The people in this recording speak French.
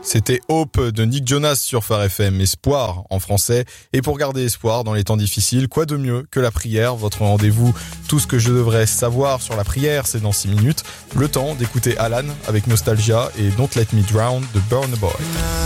C'était Hope de Nick Jonas sur Phare FM, espoir en français. Et pour garder espoir dans les temps difficiles, quoi de mieux que la prière, votre rendez-vous. Tout ce que je devrais savoir sur la prière, c'est dans 6 minutes. Le temps d'écouter Alan avec Nostalgia et Don't Let Me Drown de Burna Boy.